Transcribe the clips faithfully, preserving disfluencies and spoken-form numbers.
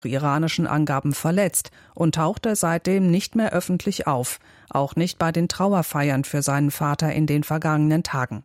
iranischen Angaben verletzt und tauchte seitdem nicht mehr öffentlich auf, auch nicht bei den Trauerfeiern für seinen Vater in den vergangenen Tagen.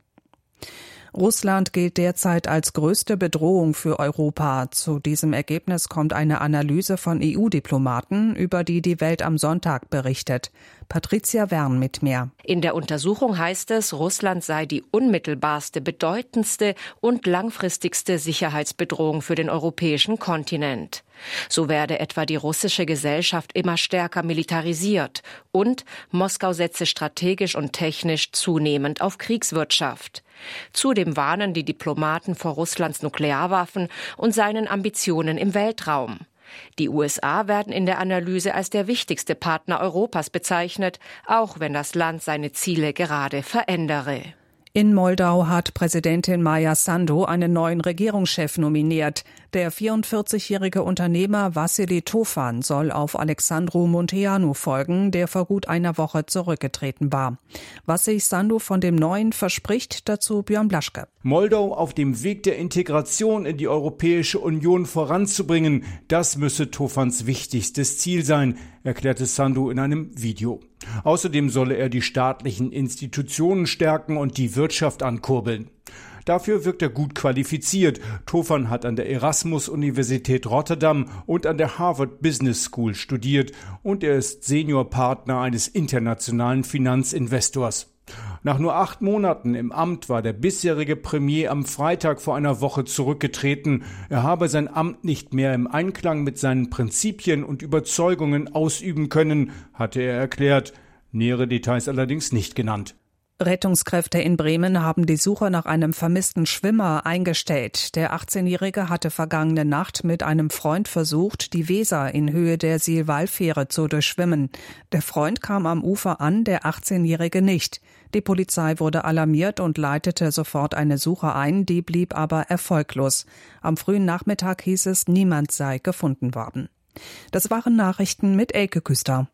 Russland gilt derzeit als größte Bedrohung für Europa. Zu diesem Ergebnis kommt eine Analyse von E U-Diplomaten, über die die Welt am Sonntag berichtet. Patricia Wern mit mehr. In der Untersuchung heißt es, Russland sei die unmittelbarste, bedeutendste und langfristigste Sicherheitsbedrohung für den europäischen Kontinent. So werde etwa die russische Gesellschaft immer stärker militarisiert und Moskau setze strategisch und technisch zunehmend auf Kriegswirtschaft. Zudem warnen die Diplomaten vor Russlands Nuklearwaffen und seinen Ambitionen im Weltraum. Die U S A werden in der Analyse als der wichtigste Partner Europas bezeichnet, auch wenn das Land seine Ziele gerade verändere. In Moldau hat Präsidentin Maia Sandu einen neuen Regierungschef nominiert. Der vierundvierzigjährige Unternehmer Vassili Tofan soll auf Alexandru Munteanu folgen, der vor gut einer Woche zurückgetreten war. Was sich Sandu von dem Neuen verspricht, dazu Björn Blaschke. Moldau auf dem Weg der Integration in die Europäische Union voranzubringen, das müsse Tofans wichtigstes Ziel sein, erklärte Sandu in einem Video. Außerdem solle er die staatlichen Institutionen stärken und die Wirtschaft ankurbeln. Dafür wirkt er gut qualifiziert. Tofan hat an der Erasmus-Universität Rotterdam und an der Harvard Business School studiert und er ist Seniorpartner eines internationalen Finanzinvestors. Nach nur acht Monaten im Amt war der bisherige Premier am Freitag vor einer Woche zurückgetreten. Er habe sein Amt nicht mehr im Einklang mit seinen Prinzipien und Überzeugungen ausüben können, hatte er erklärt. Nähere Details allerdings nicht genannt. Rettungskräfte in Bremen haben die Suche nach einem vermissten Schwimmer eingestellt. Der achtzehnjährige hatte vergangene Nacht mit einem Freund versucht, die Weser in Höhe der Sihlwallfähre zu durchschwimmen. Der Freund kam am Ufer an, der achtzehnjährige nicht. Die Polizei wurde alarmiert und leitete sofort eine Suche ein, die blieb aber erfolglos. Am frühen Nachmittag hieß es, niemand sei gefunden worden. Das waren Nachrichten mit Elke Küster.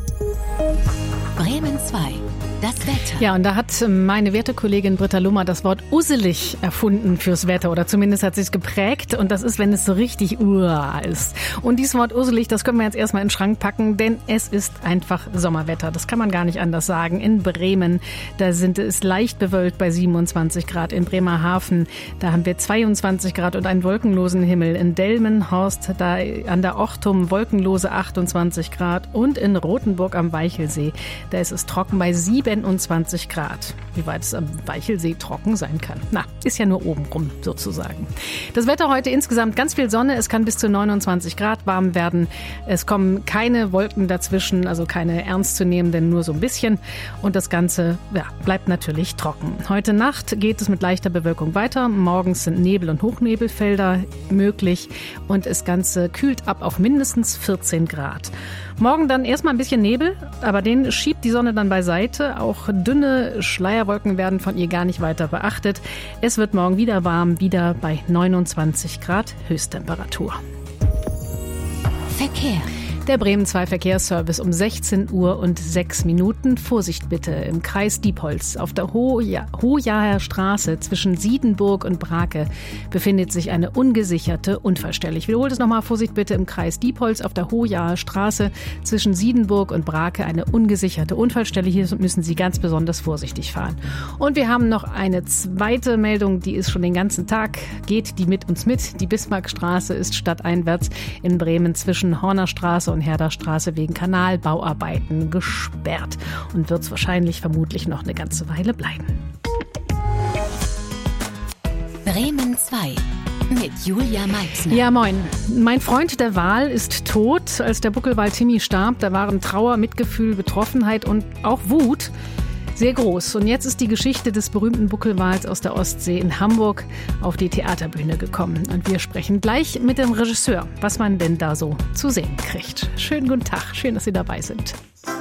Bremen zwei. Das Wetter. Ja, und da hat meine werte Kollegin Britta Lummer das Wort usselig erfunden fürs Wetter oder zumindest hat sie es geprägt und das ist, wenn es so richtig uah ist. Und dieses Wort usselig, das können wir jetzt erstmal in den Schrank packen, denn es ist einfach Sommerwetter. Das kann man gar nicht anders sagen. In Bremen, da sind es leicht bewölkt bei siebenundzwanzig Grad. In Bremerhaven, da haben wir zweiundzwanzig Grad und einen wolkenlosen Himmel. In Delmenhorst, da an der Ochtum wolkenlose achtundzwanzig Grad und in Rothenburg am Weichelsee, da ist es trocken bei siebenundzwanzig Grad. Wie weit es am Weichelsee trocken sein kann. Na, ist ja nur oben rum sozusagen. Das Wetter heute insgesamt ganz viel Sonne. Es kann bis zu neunundzwanzig Grad warm werden. Es kommen keine Wolken dazwischen, also keine ernstzunehmenden, nur so ein bisschen. Und das Ganze ja, bleibt natürlich trocken. Heute Nacht geht es mit leichter Bewölkung weiter. Morgens sind Nebel- und Hochnebelfelder möglich. Und das Ganze kühlt ab auf mindestens vierzehn Grad. Morgen dann erstmal ein bisschen Nebel, aber den schiebt die Sonne dann beiseite. Auch dünne Schleierwolken werden von ihr gar nicht weiter beachtet. Es wird morgen wieder warm, wieder bei neunundzwanzig Grad Höchsttemperatur. Verkehr. Der Bremen zwei Verkehrsservice um sechzehn Uhr und sechs Minuten. Vorsicht bitte im Kreis Diepholz. Auf der Hoja- Hojaer Straße zwischen Siedenburg und Brake befindet sich eine ungesicherte Unfallstelle. Ich wiederhole es nochmal. Vorsicht bitte im Kreis Diepholz. Auf der Hojaer Straße zwischen Siedenburg und Brake eine ungesicherte Unfallstelle. Hier müssen Sie ganz besonders vorsichtig fahren. Und wir haben noch eine zweite Meldung, die ist schon den ganzen Tag. Geht die mit uns mit. Die Bismarckstraße ist stadteinwärts in Bremen zwischen Hornerstraße und Herderstraße wegen Kanalbauarbeiten gesperrt und wird es wahrscheinlich vermutlich noch eine ganze Weile bleiben. Bremen zwei mit Julia Meixner. Ja, moin. Mein Freund der Wal ist tot. Als der Buckelwal Timmy starb, da waren Trauer, Mitgefühl, Betroffenheit und auch Wut sehr groß. Und jetzt ist die Geschichte des berühmten Buckelwals aus der Ostsee in Hamburg auf die Theaterbühne gekommen. Und wir sprechen gleich mit dem Regisseur, was man denn da so zu sehen kriegt. Schönen guten Tag, schön, dass Sie dabei sind.